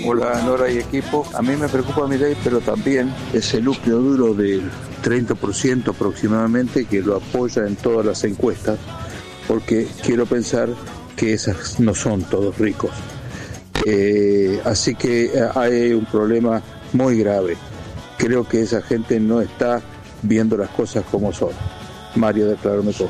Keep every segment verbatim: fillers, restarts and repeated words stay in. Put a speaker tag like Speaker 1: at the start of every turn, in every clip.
Speaker 1: Hola Nora y equipo. A mí me preocupa Milei, pero también ese núcleo duro del treinta por ciento aproximadamente que lo apoya en todas las encuestas, porque quiero pensar que esas no son todos ricos. Eh, así que hay un problema muy grave. Creo que esa gente no está viendo las cosas como son. Mario de Claro Mejor.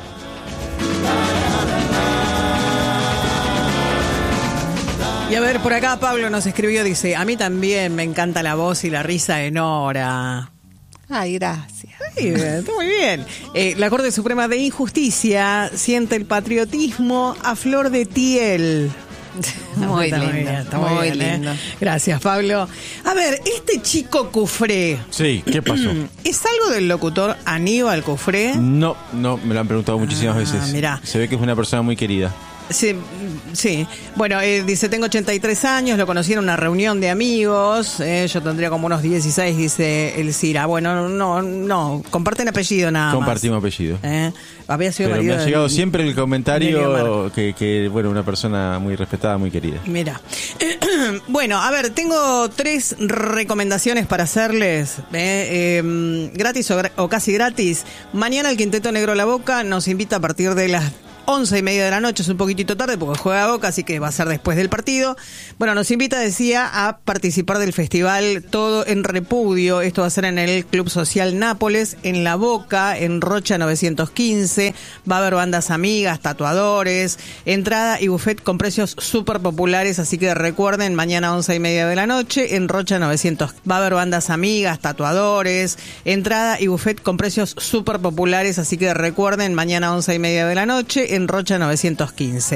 Speaker 2: Y a ver, por acá Pablo nos escribió, dice, a mí también me encanta la voz y la risa de Nora.
Speaker 3: Ay, gracias.
Speaker 2: Sí, está muy bien. Eh, la Corte Suprema de Injusticia siente el patriotismo a flor de piel.
Speaker 3: Muy
Speaker 2: Está
Speaker 3: lindo,
Speaker 2: muy, bien, está muy
Speaker 3: muy
Speaker 2: bien,
Speaker 3: lindo.
Speaker 2: ¿eh? Gracias, Pablo. A ver, este chico Cufré,
Speaker 4: Sí, ¿qué pasó?
Speaker 2: ¿es algo del locutor Aníbal Cufré?
Speaker 4: No, no, me lo han preguntado muchísimas
Speaker 2: Ah,
Speaker 4: veces.
Speaker 2: mirá.
Speaker 4: Se ve que es una persona muy querida.
Speaker 2: Sí, sí. Bueno, eh, dice, tengo ochenta y tres años, lo conocí en una reunión de amigos, eh, yo tendría como unos dieciséis, dice el Cira. Bueno, no, no, comparten apellido nada más.
Speaker 4: Compartimos apellido.
Speaker 2: Eh, había sido
Speaker 4: Pero me
Speaker 2: marido
Speaker 4: ha
Speaker 2: de-
Speaker 4: llegado siempre el
Speaker 2: de
Speaker 4: comentario
Speaker 2: Leomar.
Speaker 4: que, que, bueno, una persona muy respetada, muy querida.
Speaker 2: Mira, bueno, a ver, tengo tres recomendaciones para hacerles, eh, eh, gratis o, gra- o casi gratis. Mañana el Quinteto Negro La Boca nos invita a partir de las once y media de la noche, es un poquitito tarde porque juega Boca, así que va a ser después del partido. Bueno, nos invita, decía, a participar del festival Todo en Repudio. Esto va a ser en el Club Social Nápoles, en La Boca, en Rocha novecientos quince. Va a haber bandas amigas, tatuadores, entrada y buffet con precios súper populares, así que recuerden, mañana once y media de la noche, en Rocha novecientos. Va a haber bandas amigas, tatuadores, entrada y buffet con precios súper populares, así que recuerden, mañana once y media de la noche, en Rocha novecientos quince.